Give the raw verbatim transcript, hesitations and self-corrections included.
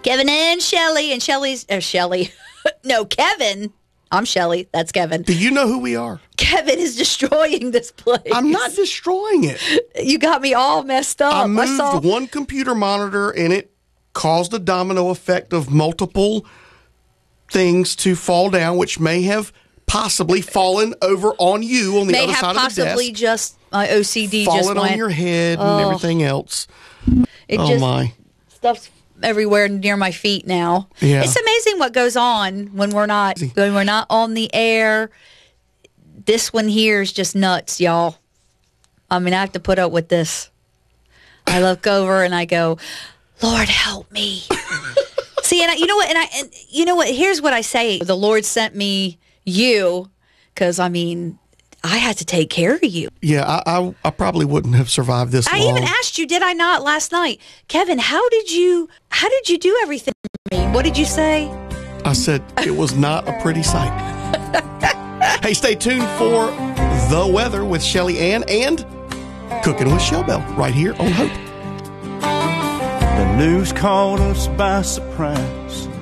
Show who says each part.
Speaker 1: Kevin and Shelly, and Shelly's, or Shelly, no, Kevin. I'm Shelly. That's Kevin.
Speaker 2: Do you know who we are?
Speaker 1: Kevin is destroying this place.
Speaker 2: I'm not destroying it.
Speaker 1: You got me all messed up.
Speaker 2: I moved
Speaker 1: I saw-
Speaker 2: one computer monitor, and it caused a domino effect of multiple things to fall down, which may have possibly fallen over on you on the
Speaker 1: may
Speaker 2: other
Speaker 1: have
Speaker 2: side of the
Speaker 1: possibly
Speaker 2: desk.
Speaker 1: just my O C D just
Speaker 2: fallen
Speaker 1: went.
Speaker 2: on your head
Speaker 1: Oh.
Speaker 2: and everything else.
Speaker 1: It
Speaker 2: oh
Speaker 1: just,
Speaker 2: my!
Speaker 1: Stuff's everywhere near my feet now.
Speaker 2: Yeah.
Speaker 1: It's amazing what goes on when we're not when we're not on the air. This one here is just nuts, y'all. I mean, I have to put up with this. I look over and I go, Lord, help me. See, and I, you know what? And I, and you know what? Here's what I say: the Lord sent me you, because I mean, I had to take care of you.
Speaker 2: Yeah, I, I, I probably wouldn't have survived this
Speaker 1: I
Speaker 2: long.
Speaker 1: even asked you, did I not, last night, Kevin? How did you? How did you do everything for me? What did you say?
Speaker 2: I said it was not a pretty sight. Hey, stay tuned for the weather with Shelly Ann and Cooking with Shellbell right here on Hope.
Speaker 3: The news caught us by surprise.